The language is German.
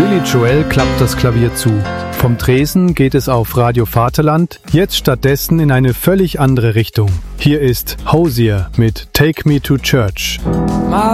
Billy Joel klappt das Klavier zu. Vom Tresen geht es auf Radio Vaterland, jetzt stattdessen in eine völlig andere Richtung. Hier ist Hozier mit Take Me to Church.